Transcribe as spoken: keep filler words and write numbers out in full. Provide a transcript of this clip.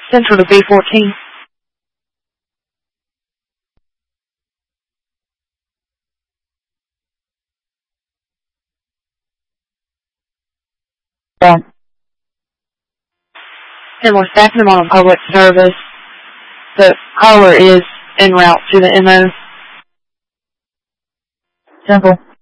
Central to B fourteen. Yeah. And we're stacking them on a public service. The caller is en route to the M O. Simple.